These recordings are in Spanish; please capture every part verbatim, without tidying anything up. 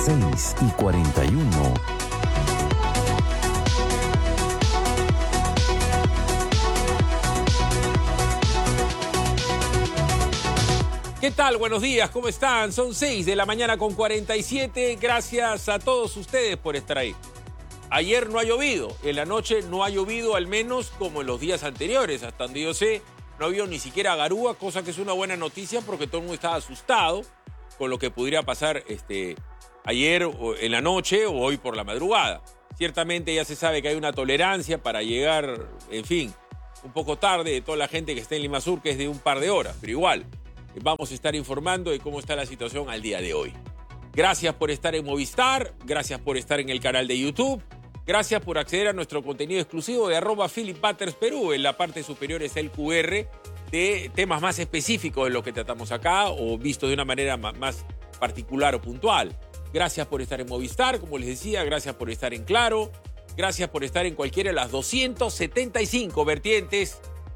seis y cuarenta y uno. ¿Qué tal? Buenos días, ¿cómo están? Son seis de la mañana con cuarenta y siete. Gracias a todos ustedes por estar ahí. Ayer no ha llovido, en la noche no ha llovido, al menos como en los días anteriores. Hasta donde yo sé, no había ni siquiera garúa, cosa que es una buena noticia porque todo el mundo estaba asustado con lo que pudiera pasar este, ayer en la noche o hoy por la madrugada. Ciertamente ya se sabe que hay una tolerancia para llegar, en fin, un poco tarde de toda la gente que está en Limasur, que es de un par de horas, pero igual. Vamos a estar informando de cómo está la situación al día de hoy. Gracias por estar en Movistar, gracias por estar en el canal de YouTube, gracias por acceder a nuestro contenido exclusivo de arroba Philip Butters Perú. En la parte superior está el cu erre de temas más específicos de lo que tratamos acá o visto de una manera más particular o puntual. Gracias por estar en Movistar, como les decía, gracias por estar en Claro, gracias por estar en cualquiera de las doscientas setenta y cinco vertientes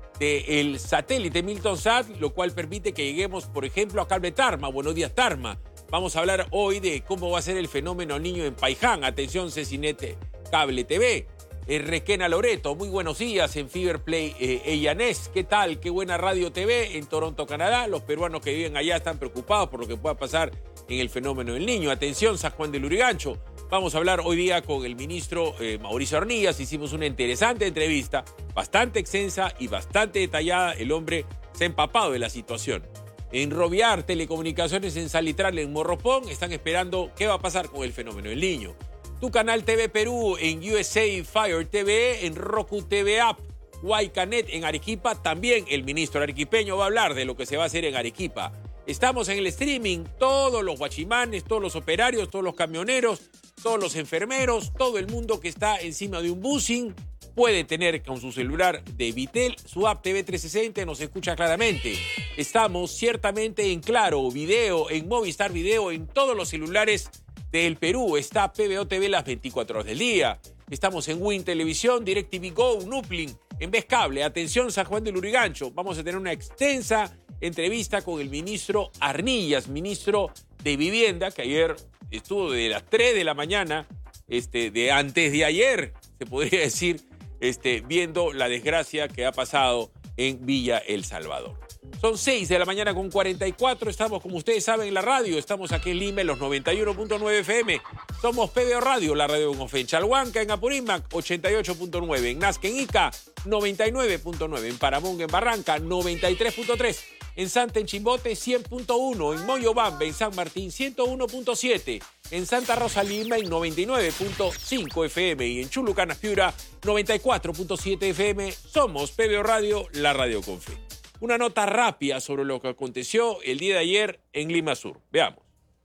del satélite Miltonsat, lo cual permite que lleguemos, por ejemplo, a Cable Tarma. Buenos días, Tarma. Vamos a hablar hoy de cómo va a ser el fenómeno niño en Paiján. Atención, Cecinete Cable T V. Eh, Requena Loreto, muy buenos días en Fiberplay eh, Eyanés. ¿Qué tal? Qué buena radio T V en Toronto, Canadá. Los peruanos que viven allá están preocupados por lo que pueda pasar en el fenómeno del niño. Atención, San Juan del Lurigancho. Vamos a hablar hoy día con el ministro eh, Mauricio Arnillas. Hicimos una interesante entrevista, bastante extensa y bastante detallada. El hombre se ha empapado de la situación. En Roviar Telecomunicaciones, en Salitral, en Morropón, están esperando qué va a pasar con el fenómeno del niño. Tu canal T V Perú en U S A Fire T V, en Roku T V App, Huaycanet en Arequipa. También el ministro arequipeño va a hablar de lo que se va a hacer en Arequipa. Estamos en el streaming, todos los guachimanes, todos los operarios, todos los camioneros, todos los enfermeros, todo el mundo que está encima de un busing puede tener con su celular de Vitel su app T V trescientos sesenta, nos escucha claramente. Estamos ciertamente en Claro Video, en Movistar Video, en todos los celulares del Perú. Está P B O T V las veinticuatro horas del día. Estamos en Win Televisión, DirecTV Go, Nuplin, en Vez Cable. Atención, San Juan del Lurigancho. Vamos a tener una extensa entrevista con el ministro Arnillas, ministro de Vivienda, que ayer estuvo de las tres de la mañana, este, de antes de ayer, se podría decir, este, viendo la desgracia que ha pasado en Villa El Salvador. Son seis de la mañana con cuarenta y cuatro, estamos, como ustedes saben, en la radio, estamos aquí en Lima en los noventa y uno punto nueve F M, somos P B O Radio, la radio en Ofen, Chalhuanca, en Apurímac, ochenta y ocho punto nueve, en Nazca, en Ica, noventa y nueve punto nueve, en Paramonga, en Barranca, noventa y tres punto tres, en Santa, en Chimbote, cien punto uno, en Moyobamba, en San Martín, ciento uno punto siete, en Santa Rosa, Lima, en noventa y nueve punto cinco F M y en Chulucanas, Piura, noventa y cuatro punto siete F M. Somos P B O Radio, la radio con fe. Una nota rápida sobre lo que aconteció el día de ayer en Limasur. Veamos.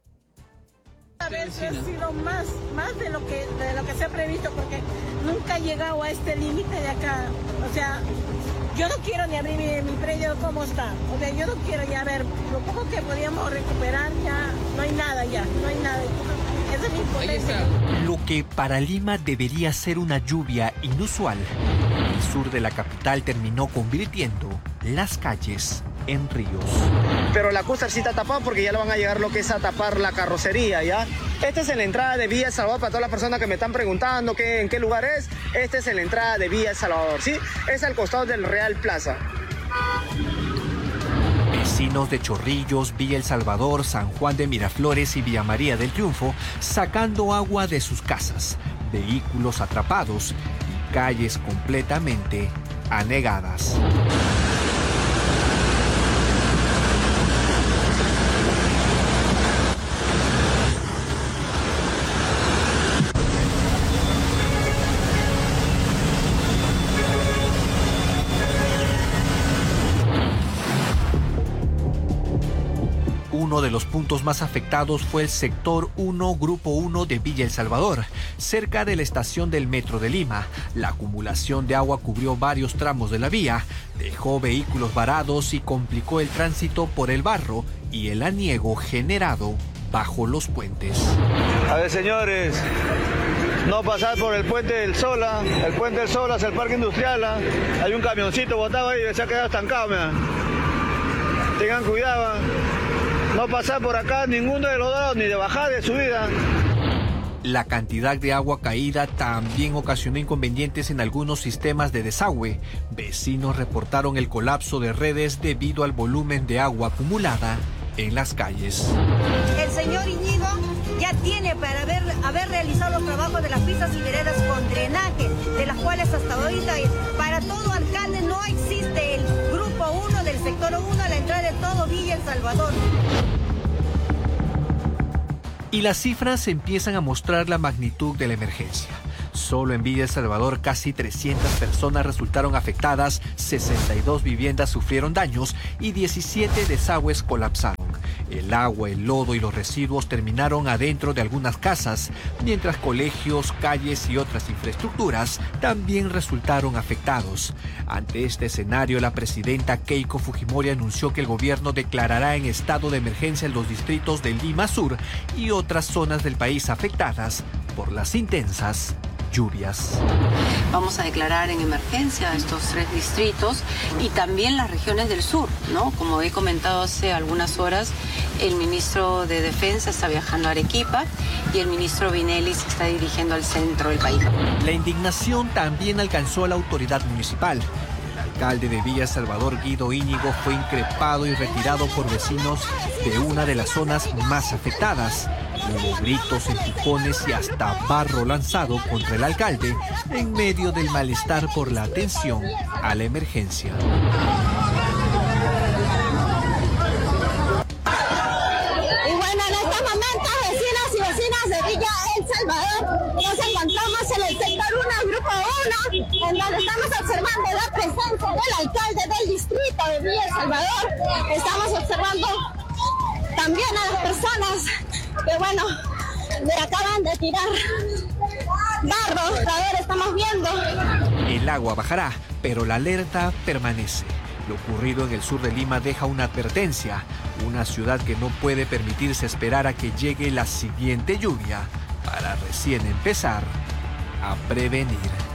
A veces ha sido más, más de lo que de lo que se ha previsto porque nunca ha llegado a este límite de acá. O sea, yo no quiero ni abrir mi, mi predio como está. O sea, yo no quiero ya ver lo poco que podíamos recuperar, ya no hay nada ya, no hay nada. Esa es mi impotencia. Lo que para Lima debería ser una lluvia inusual, el sur de la capital terminó convirtiendo las calles en ríos. Pero la costa sí está tapada porque ya lo van a llegar lo que es a tapar la carrocería, ¿ya? Esta es en la entrada de Villa El Salvador, para todas las personas que me están preguntando qué, en qué lugar es. Esta es en la entrada de Villa El Salvador, ¿sí? Es al costado del Real Plaza. Vecinos de Chorrillos, Villa El Salvador, San Juan de Miraflores y Villa María del Triunfo sacando agua de sus casas, vehículos atrapados y calles completamente anegadas. Uno de los puntos más afectados fue el sector uno, Grupo uno de Villa El Salvador, cerca de la estación del Metro de Lima. La acumulación de agua cubrió varios tramos de la vía, dejó vehículos varados y complicó el tránsito por el barro y el aniego generado bajo los puentes. A ver, señores, no pasar por el puente del Sola, el puente del Sola es el parque industrial, ¿eh? Hay un camioncito botado ahí y se ha quedado estancado, mira. Tengan cuidado, ¿eh? No pasar por acá ninguno de los dos, ni de bajada ni de subida. La cantidad de agua caída también ocasionó inconvenientes en algunos sistemas de desagüe. Vecinos reportaron el colapso de redes debido al volumen de agua acumulada en las calles. El señor Íñigo ya tiene para haber, haber realizado los trabajos de las pistas y veredas con drenaje, de las cuales hasta ahorita para todo alcalde no existe el grupo uno del sector uno a la entrada de todo Villa El Salvador. Y las cifras empiezan a mostrar la magnitud de la emergencia. Solo en Villa El Salvador casi trescientas personas resultaron afectadas, sesenta y dos viviendas sufrieron daños y diecisiete desagües colapsaron. El agua, el lodo y los residuos terminaron adentro de algunas casas, mientras colegios, calles y otras infraestructuras también resultaron afectados. Ante este escenario, la presidenta Keiko Fujimori anunció que el gobierno declarará en estado de emergencia en los distritos de Lima Sur y otras zonas del país afectadas por las intensas lluvias. Vamos a declarar en emergencia estos tres distritos y también las regiones del sur, ¿no? Como he comentado hace algunas horas, el ministro de Defensa está viajando a Arequipa y el ministro Vinelli se está dirigiendo al centro del país. La indignación también alcanzó a la autoridad municipal. El alcalde de Villa El Salvador, Guido Íñigo, fue increpado y retirado por vecinos de una de las zonas más afectadas. Hubo gritos, empujones y hasta barro lanzado contra el alcalde en medio del malestar por la atención a la emergencia. Y bueno, en estos momentos, vecinos y vecinas de Villa El Salvador, nos encontramos en el sector uno, grupo uno, en donde estamos observando la presencia del alcalde del distrito de Villa El Salvador. Estamos observando también a las personas que, bueno, le acaban de tirar barro. A ver, estamos viendo. El agua bajará, pero la alerta permanece. Lo ocurrido en el sur de Lima deja una advertencia, una ciudad que no puede permitirse esperar a que llegue la siguiente lluvia para recién empezar a prevenir.